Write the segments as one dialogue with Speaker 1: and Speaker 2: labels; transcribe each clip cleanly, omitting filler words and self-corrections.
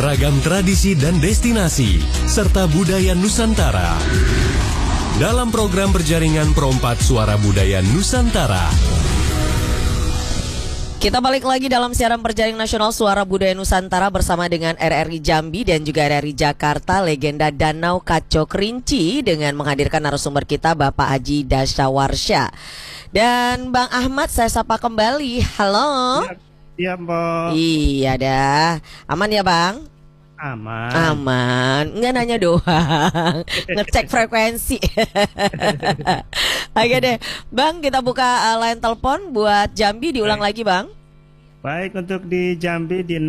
Speaker 1: ragam tradisi dan destinasi, serta budaya Nusantara. Dalam program berjaringan Perompat Suara Budaya Nusantara.
Speaker 2: Kita balik lagi dalam siaran berjaring nasional Suara Budaya Nusantara bersama dengan RRI Jambi dan juga RRI Jakarta, legenda Danau Kaco Kerinci, dengan menghadirkan narasumber kita Bapak Haji Dasawarsya. Dan Bang Ahmad saya sapa kembali. Halo.
Speaker 3: Iya, Mbak.
Speaker 2: Iya dah. Aman ya, Bang?
Speaker 3: Aman.
Speaker 2: Aman. Nggak nanya doang. Ngecek frekuensi. Oke deh, Bang, kita buka line telepon buat Jambi, diulang lagi, Bang.
Speaker 3: Baik, untuk di Jambi di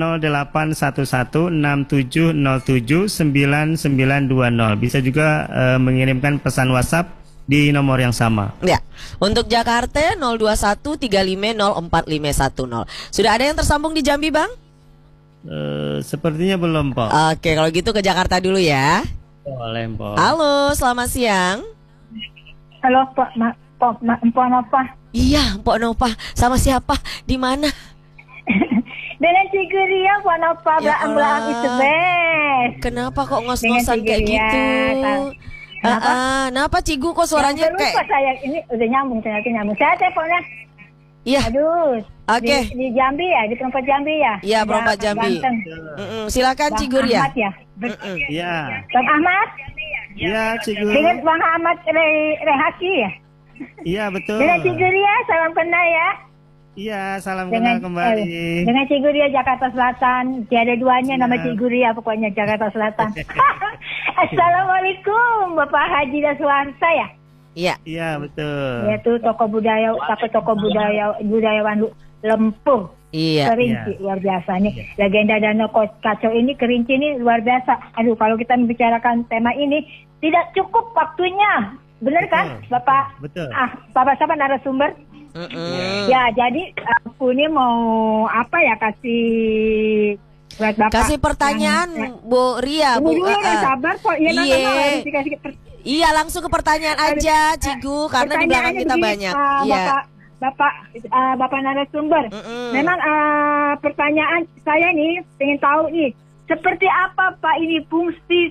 Speaker 3: 081167079920. Bisa juga mengirimkan pesan WhatsApp di nomor yang sama.
Speaker 2: Ya. Untuk Jakarta 02135045510. Sudah ada yang tersambung di Jambi, Bang?
Speaker 3: Sepertinya belum, Pak.
Speaker 2: Oke, kalau gitu ke Jakarta dulu ya.
Speaker 3: Boleh, Pak.
Speaker 2: Halo, selamat siang.
Speaker 4: Halo, Mpok Nova.
Speaker 2: Iya, Mpok Nova. Sama siapa? Di mana?
Speaker 4: Dengan Cigu Ria, Mpok Nova.
Speaker 2: Ya
Speaker 4: Belakang itu best.
Speaker 2: Kenapa kok ngos-ngosan kayak gitu? Kenapa Cigu kok suaranya
Speaker 4: kayak? Saya ini udah nyambung, ternyata nyambung. Saya teleponnya. Iya. Aduh.
Speaker 2: Oke.
Speaker 4: Di Jambi ya, di Perompat Jambi ya.
Speaker 2: Iya, Perompat Jambi. Silakan Cigu Ria.
Speaker 4: Ahmad ya.
Speaker 3: Iya.
Speaker 4: Bang Ahmad.
Speaker 3: Iya, Cigu.
Speaker 4: Dengan Bang Ahmad Rehaki ya.
Speaker 3: Iya, betul.
Speaker 4: Dengan Cigu Ria, salam kenal ya.
Speaker 3: Iya, salam kenal kembali.
Speaker 4: Dengan Cigu Ria Jakarta Selatan. Tiada duanya nama Cigu Ria, pokoknya Jakarta Selatan. Assalamualaikum Bapak Haji Dasawarsya ya.
Speaker 2: Iya.
Speaker 3: Iya, betul.
Speaker 4: Yaitu tokoh budayawan Lempuh.
Speaker 2: Iya.
Speaker 4: Kerinci, luar biasa nih. Legenda Danau Kaco ini, Kerinci ini luar biasa. Aduh, kalau kita membicarakan tema ini tidak cukup waktunya. Benar kan, Bapak?
Speaker 3: Betul.
Speaker 4: Bapak siapa narasumber? Ya, jadi aku ini mau kasih buat Bapak.
Speaker 2: Kasih pertanyaan, Bu Ria, Bu.
Speaker 4: Sabar kok.
Speaker 2: Iya, langsung ke pertanyaan aja, Cigu, karena di belakang kita banyak. Iya.
Speaker 4: Bapak narasumber. Memang pertanyaan saya nih, pengen tahu nih, seperti apa Pak ini fungsi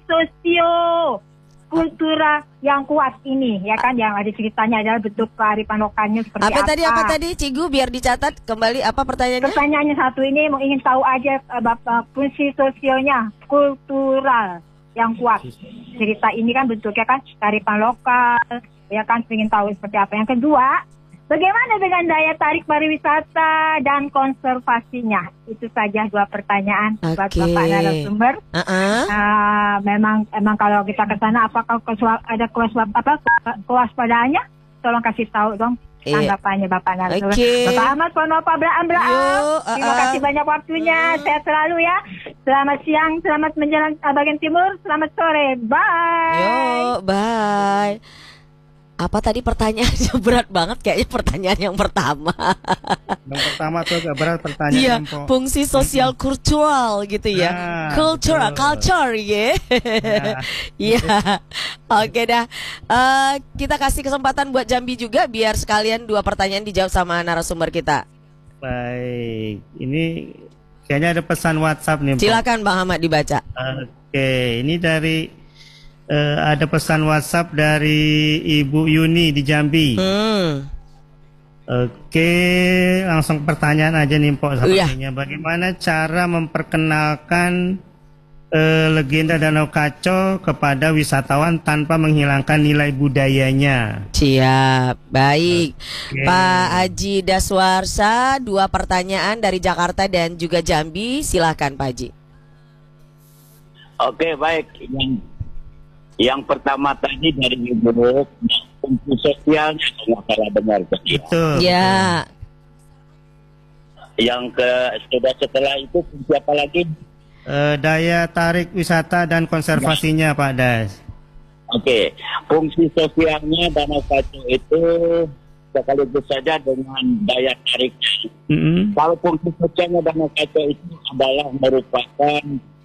Speaker 4: kultura yang kuat ini, ya kan, yang ada ceritanya adalah bentuk kearifan lokalnya seperti apa.
Speaker 2: Apa tadi, Cigu, biar dicatat kembali apa pertanyaannya?
Speaker 4: Pertanyaannya satu ini mau ingin tahu aja Bapak fungsi sosialnya kultural yang kuat. Cerita ini kan bentuknya kan kearifan lokal, ya kan, ingin tahu seperti apa. Yang kedua, bagaimana dengan daya tarik pariwisata dan konservasinya? Itu saja dua pertanyaan buat Bapak narasumber. Memang kalau kita ke sana, apakah ada kewaspadaannya? Tolong kasih tahu dong tanggapannya Bapak narasumber. Bapak Ahmad Ponopa Blaam. Terima kasih banyak waktunya. Sehat selalu ya. Selamat siang, selamat menjelang bagian timur, selamat sore. Bye.
Speaker 2: Bye. Apa tadi pertanyaannya? Berat banget kayaknya pertanyaan yang pertama.
Speaker 3: Yang pertama tuh agak berat pertanyaan.
Speaker 2: Iya, fungsi sosial kultural gitu ya. Culture ya. Iya. Oke dah. Kita kasih kesempatan buat Jambi juga biar sekalian dua pertanyaan dijawab sama narasumber kita.
Speaker 3: Baik. Ini kayaknya ada pesan WhatsApp nih,
Speaker 2: silakan Bang Ahmad dibaca.
Speaker 3: Oke, ini dari ada pesan WhatsApp dari Ibu Yuni di Jambi. Oke, langsung pertanyaan aja nih, Mpok. Sepertinya bagaimana cara memperkenalkan legenda Danau Kaco kepada wisatawan tanpa menghilangkan nilai budayanya?
Speaker 2: Siap, baik. Pak Haji Dasawarsya, dua pertanyaan dari Jakarta dan juga Jambi. Silahkan Pak Haji.
Speaker 5: Oke, baik. Yang pertama tadi dari Ibu, fungsi sosialnya kalau salah dengar tadi.
Speaker 2: Ya.
Speaker 5: Yang setelah itu fungsi apa lagi?
Speaker 3: Daya tarik wisata dan konservasinya, Pak Das.
Speaker 5: Oke, fungsi sosialnya Danau Kaco itu sekaligus saja dengan daya tariknya. Kalau fungsi sosialnya Danau Kaco itu adalah merupakan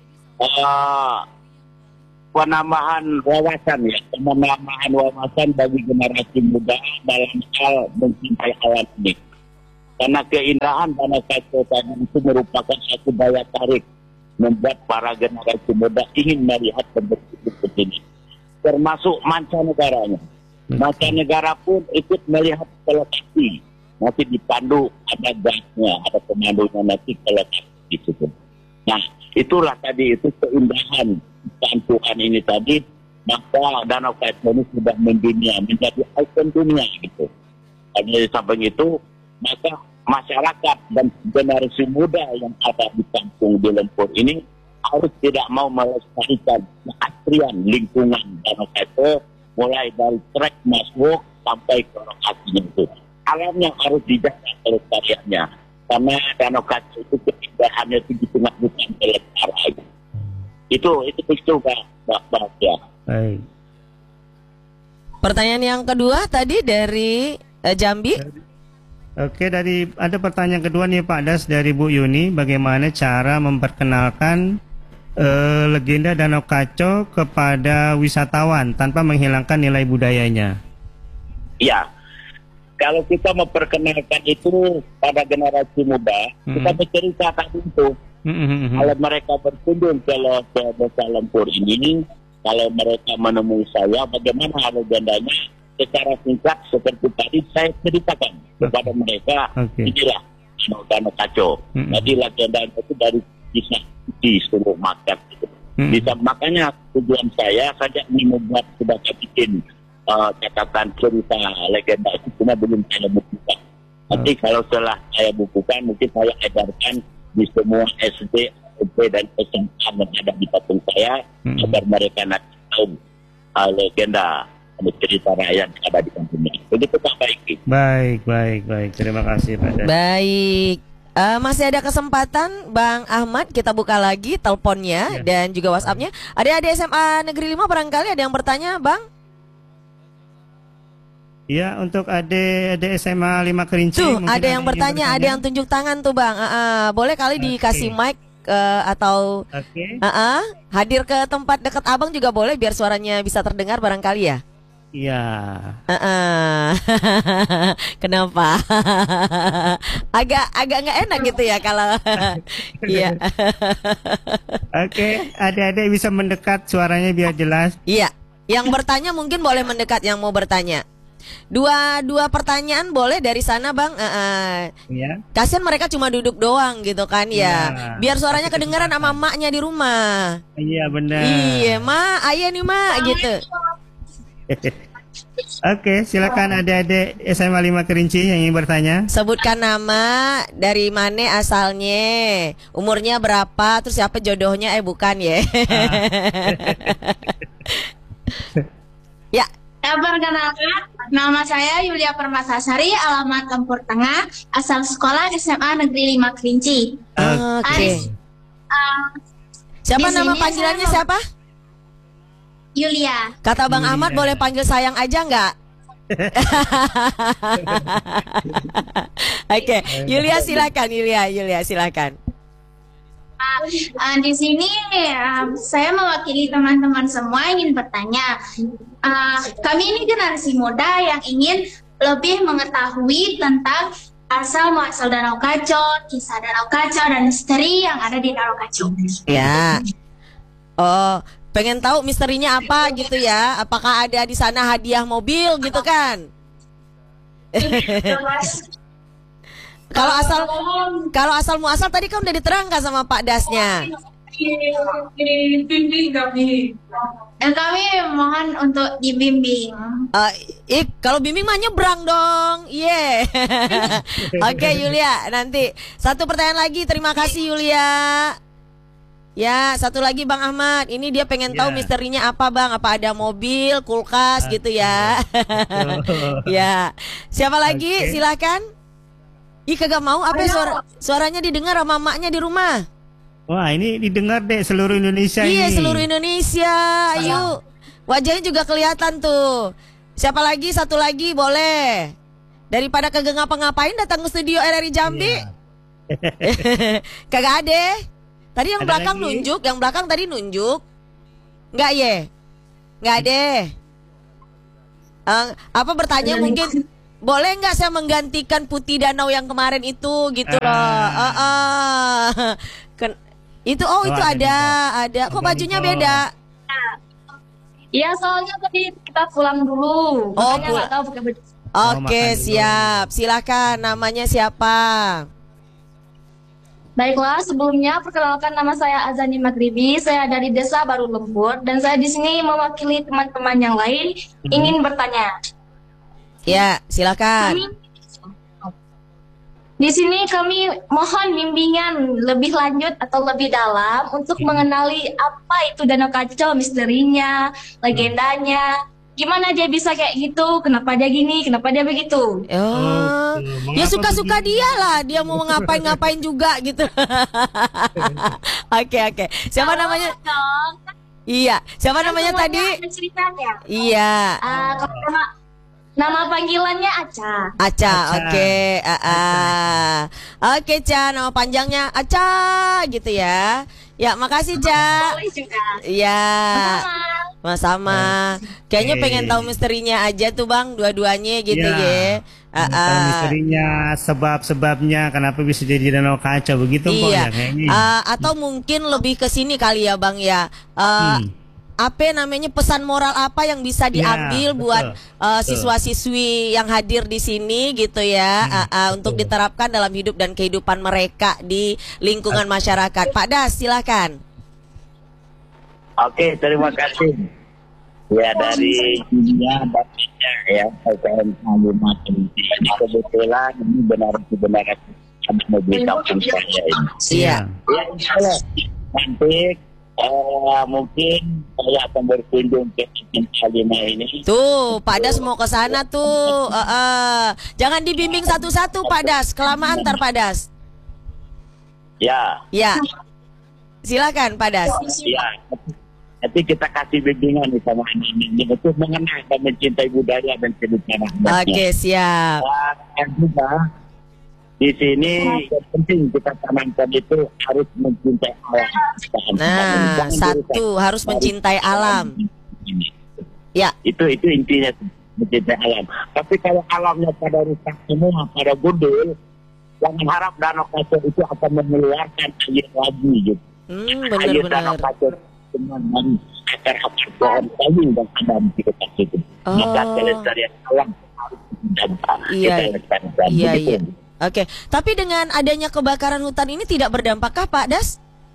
Speaker 5: penambahan wawasan bagi generasi muda dalam hal mencintai alam ini. Karena keindahan Danau Kaco tadi itu merupakan satu daya tarik membuat para generasi muda ingin melihat bentuk ini, termasuk mancanegaranya. Mancanegara pun ikut melihat ke lokasi, nanti dipandu, ada gasnya, ada pemandunya nanti ke lokasi di situ. Nah, itulah tadi, itu keindahan Tuhan ini tadi, maka Danau Kaco ini sudah mendunia, menjadi ikon dunia gitu. Dan di samping itu, maka masyarakat dan generasi muda yang ada di kampung di Lempur ini harus tidak mau melestarikan keasrian lingkungan Danau Kaco, mulai dari trek masuk sampai ke lokasinya itu. Alamnya harus dijaga kelestariannya, karena Danau Kaco itu keindahannya itu di tengah hutan belantara. Itu Pak ya.
Speaker 3: Baik.
Speaker 2: Pertanyaan yang kedua tadi dari Jambi.
Speaker 3: Oke, ada pertanyaan kedua nih Pak Das dari Bu Yuni, bagaimana cara memperkenalkan legenda Danau Kaco kepada wisatawan tanpa menghilangkan nilai budayanya?
Speaker 5: Ya, kalau kita memperkenalkan itu pada generasi muda, kita bercerita tadi itu. Kalau mereka berkunjung ke Desa Lempur ini, kalau mereka menemui saya, bagaimana legendanya, secara singkat seperti tadi saya ceritakan kepada mereka, inilah Danau Kaco. Jadi legendanya itu dari bisa di seluruh market gitu. Bisa, makanya tujuan saya membuat sudah bikin catatan cerita legenda itu, cuma belum saya bukukan. Nanti kalau setelah saya bukukan, mungkin saya edarkan di semua SD, SMP dan SMA yang ada di kampung saya, agar mereka nanti tahu legenda cerita rakyat yang ada di kampungnya. Jadi kita
Speaker 3: Baik. Terima kasih Pak Das.
Speaker 2: Baik. Masih ada kesempatan Bang Ahmad, kita buka lagi teleponnya dan juga WhatsApp-nya. Ada SMA Negeri 5 barangkali ada yang bertanya, Bang?
Speaker 3: Ya, untuk adik SMA 5 Kerinci.
Speaker 2: Tuh, ada yang bertanya, ada yang tunjuk tangan tuh Bang. Boleh kali dikasih mic atau hadir ke tempat dekat Abang juga boleh, biar suaranya bisa terdengar barangkali ya.
Speaker 3: Iya.
Speaker 2: Kenapa? agak nggak enak gitu ya kalau. Iya.
Speaker 3: Oke, adik-adik bisa mendekat suaranya biar jelas.
Speaker 2: Iya. Yang bertanya mungkin boleh mendekat, yang mau bertanya. Dua pertanyaan boleh dari sana Bang.
Speaker 3: Iya.
Speaker 2: Kasian mereka cuma duduk doang gitu kan ya. Biar suaranya kedengaran sama emaknya di rumah.
Speaker 3: Iya benar.
Speaker 2: Iya, Ma, ayah nih Ma gitu.
Speaker 3: Oke, silakan adik-adik SMA 5 Kerinci yang ingin bertanya.
Speaker 2: Sebutkan nama, dari mana asalnya, umurnya berapa, terus siapa jodohnya, bukan ya. Ya.
Speaker 6: Perkenalkan, nama saya Yulia Permatasari, alamat Lempur Tengah, asal sekolah SMA Negeri 5 Kerinci.
Speaker 2: Oke. Siapa nama panggilannya siapa?
Speaker 6: Yulia.
Speaker 2: Kata Bang Ahmad boleh panggil sayang aja nggak? Oke, Yulia silakan. Yulia silakan.
Speaker 6: Di sini saya mewakili teman-teman semua ingin bertanya. Kami ini generasi muda yang ingin lebih mengetahui tentang asal muasal Danau Kaco, kisah Danau Kaco dan misteri yang ada di Danau Kaco.
Speaker 2: Ya. Oh, pengen tahu misterinya apa gitu ya? Apakah ada di sana hadiah mobil gitu kan? Kalau asal muasal tadi kan udah diterangkan sama Pak Dasnya.
Speaker 6: Dan kami mohon untuk dibimbing.
Speaker 2: Kalau bimbing mah nyebrang dong. Iya. Oke, Yulia, nanti satu pertanyaan lagi. Terima kasih Yulia. Ya, satu lagi Bang Ahmad. Ini dia pengen tahu misterinya apa Bang? Apa ada mobil, kulkas gitu ya? Ya. Siapa lagi? Silakan. Ih, kagak mau apa suaranya didengar sama maknya di rumah.
Speaker 3: Wah, ini didengar deh seluruh Indonesia ini.
Speaker 2: Iya, seluruh Indonesia. Ayo. Wajahnya juga kelihatan tuh. Siapa lagi? Satu lagi boleh. Daripada kagak ngapa-ngapain datang ke studio RRI Jambi. Kagak ada. Tadi yang belakang nunjuk, yang belakang tadi nunjuk. Enggak ye? Enggak ada. Apa bertanya mungkin boleh nggak saya menggantikan Putih Danau yang kemarin itu gitu loh. Itu itu ada. Kok bajunya beda?
Speaker 6: Iya, soalnya tadi kita pulang dulu. Makanya nggak tahu pakai baju.
Speaker 2: Oke, siap. Silakan, namanya siapa?
Speaker 6: Baiklah, sebelumnya perkenalkan, nama saya Azani Magribi. Saya dari Desa Baru Lembur dan saya di sini mewakili teman-teman yang lain ingin bertanya.
Speaker 2: Ya, silakan.
Speaker 6: Di sini kami mohon bimbingan lebih lanjut atau lebih dalam untuk mengenali apa itu Danau Kaco, misterinya, legendanya. Gimana dia bisa kayak gitu? Kenapa dia gini? Kenapa dia begitu?
Speaker 2: Ya suka-suka dia lah. Dia mau ngapain-ngapain juga gitu. Oke. Siapa namanya? Iya. Siapa namanya tadi? Iya.
Speaker 6: Nama panggilannya Aca.
Speaker 2: Oke. Oke, Ca. Nama panjangnya Aca gitu ya. Ya, makasih, Ca.
Speaker 6: Boleh juga.
Speaker 2: Iya. Sama. Kayaknya pengen tahu misterinya aja tuh, Bang, dua-duanya gitu ya.
Speaker 3: Misterinya, sebab-sebabnya kenapa bisa jadi Danau Kaco begitu,
Speaker 2: iya.
Speaker 3: Ya, kayaknya.
Speaker 2: Atau mungkin lebih ke sini kali ya, Bang ya. Apa namanya, pesan moral apa yang bisa diambil buat siswa-siswi yang hadir di sini gitu ya, untuk diterapkan dalam hidup dan kehidupan mereka di lingkungan masyarakat. Pak Das, silakan.
Speaker 5: Oke, terima kasih. Ya, dari dunia bapaknya ya, PKN Kalimat ini kebetulan ini benar-benar ada mobil kampung saya ini.
Speaker 2: Iya.
Speaker 5: Ya, insyaallah nanti mungkin saya akan berkunjung ke Kalimat ini.
Speaker 2: Tuh, Pak Das mau ke sana tuh. Jangan dibimbing satu-satu, Pak Das. Kelamaan ntar, Pak Das.
Speaker 5: Ya.
Speaker 2: Ya. Silakan, Pak Das.
Speaker 5: Ya. Nanti kita kasih bimbingan nih sama anak-anak untuk mengenal dan mencintai budaya dan kehidupan rakyatnya.
Speaker 2: Oke, siap.
Speaker 5: Dan juga di sini yang penting kita tanamkan itu harus mencintai alam.
Speaker 2: Nah, satu harus mencintai alam. Ya.
Speaker 5: Itu intinya, mencintai alam. Tapi kalau alamnya pada rusak semua, pada gundul, jangan harap Danau Kaco itu akan mengeluarkan air lagi gitu. Air Danau Kaco dengan akar-akar pohon kayu dan adam di dekat situ. Maka kelestarian alam harus dijaga.
Speaker 2: Iya. Oke, tapi dengan adanya kebakaran hutan ini tidak berdampakkah, Pak Das?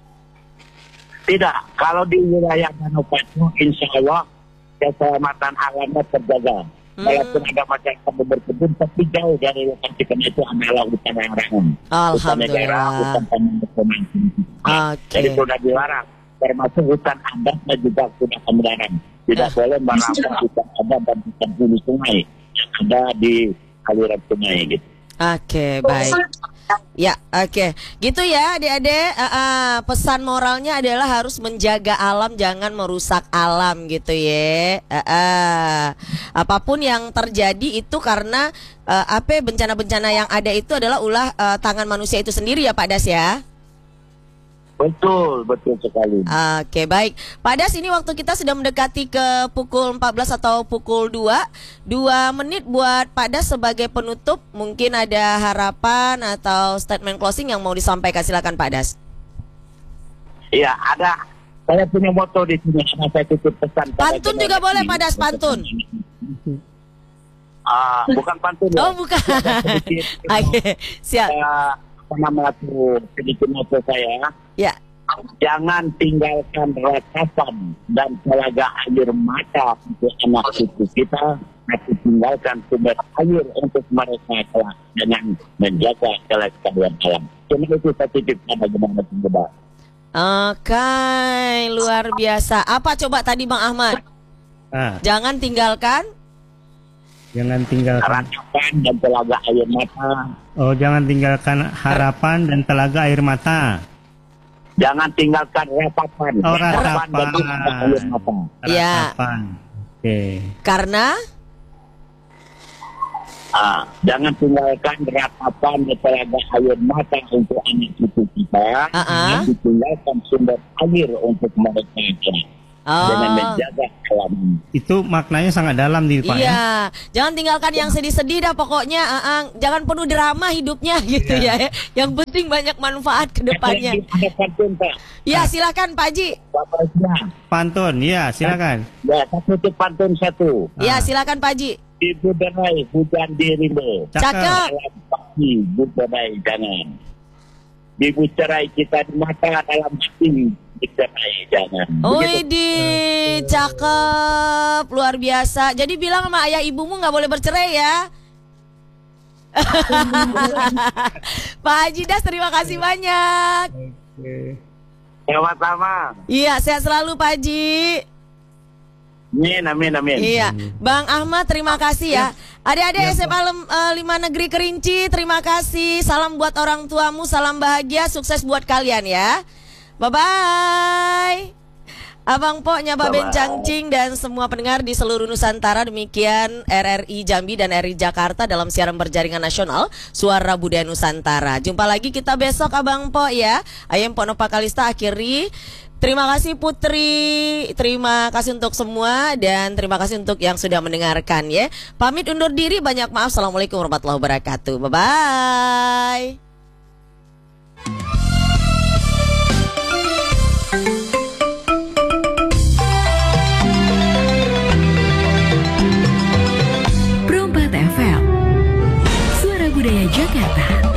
Speaker 5: Tidak, kalau di wilayah Danau Kaco, insya Allah keselamatan alamnya terjaga. Walaupun ada masyarakat berkebun, tapi jauh dari lokasi itu adalah hutan larangan. Hutan negara, hutan taman. Jadi sudah dilarang. Termasuk hutan adatnya juga sudah kami larang. Tidak boleh merampas hutan adat dan hutan hulu sungai yang ada di aliran sungai gitu.
Speaker 2: Oke, baik. Ya, oke. Gitu ya, adik-adik. Pesan moralnya adalah harus menjaga alam, jangan merusak alam gitu ya. Apapun yang terjadi itu karena bencana-bencana yang ada itu adalah ulah tangan manusia itu sendiri ya, Pak Das ya.
Speaker 5: Betul sekali.
Speaker 2: Oke, baik. Pak Das, ini waktu kita sudah mendekati ke pukul 14 atau pukul 2. 2 menit buat Pak Das sebagai penutup. Mungkin ada harapan atau statement closing yang mau disampaikan. Silakan Pak Das.
Speaker 5: Iya, ada. Saya punya moto di sini. Saya titip pesan.
Speaker 2: Pantun juga boleh, Pak Das, pantun.
Speaker 5: Bukan pantun.
Speaker 2: Oh, bukan. Oke, siap.
Speaker 5: Sedikit moto saya.
Speaker 2: Ya.
Speaker 5: Jangan tinggalkan ratapan dan telaga air mata untuk anak cucu kita, tapi tinggalkan sumber air untuk mereka kelak dengan menjaga kelestarian alam. Cuma itu saya titipkan bagi Bang Beda.
Speaker 2: Oke, luar biasa. Apa coba tadi Bang Ahmad? Jangan tinggalkan
Speaker 5: harapan dan telaga air mata.
Speaker 3: Oh, jangan tinggalkan harapan dan telaga air mata.
Speaker 5: Jangan tinggalkan ratapan.
Speaker 3: Oh, ratapan.
Speaker 5: Air mata.
Speaker 2: Ya.
Speaker 3: Oke.
Speaker 2: Karena
Speaker 5: jangan tinggalkan ratapan dan telaga air mata untuk anak cucu kita. Tinggalkan sumber air untuk mereka. dengan menjaga alam.
Speaker 3: Itu maknanya sangat dalam nih Pak.
Speaker 2: Iya, jangan tinggalkan yang sedih-sedih dah pokoknya. Jangan penuh drama hidupnya gitu ya. Yang penting banyak manfaat ke depannya. Ya, silakan Pak Haji.
Speaker 3: Pantun, ya silakan.
Speaker 5: Ya, satu pantun satu.
Speaker 2: Ya, silakan Pak Haji.
Speaker 5: Ibu derai hujan dirimu.
Speaker 2: Cakep.
Speaker 5: Dalam pagi bercerai jangan. Ibu cerai kita di mata, dalam hati dicerai jangan.
Speaker 2: Widih, cakep, luar biasa. Jadi bilang sama ayah ibumu nggak boleh bercerai ya. Pak Haji Das, terima kasih banyak.
Speaker 5: Sama-sama.
Speaker 2: Iya, sehat selalu Pak Haji.
Speaker 5: Amin.
Speaker 2: Iya, Bang Ahmad terima kasih ya. Adik-adik SMA 5 Negeri Kerinci, terima kasih. Salam buat orang tuamu, salam bahagia, sukses buat kalian ya. Bye-bye. Abang Po, Nyaba Bencangcing dan semua pendengar di seluruh Nusantara, demikian RRI Jambi dan RRI Jakarta dalam siaran berjaringan nasional Suara Budaya Nusantara. Jumpa lagi kita besok Abang Po ya. Ayam Po Nova Kalista akhiri. Terima kasih Putri, terima kasih untuk semua dan terima kasih untuk yang sudah mendengarkan ya. Pamit undur diri, banyak maaf. Assalamualaikum warahmatullahi wabarakatuh. Bye-bye.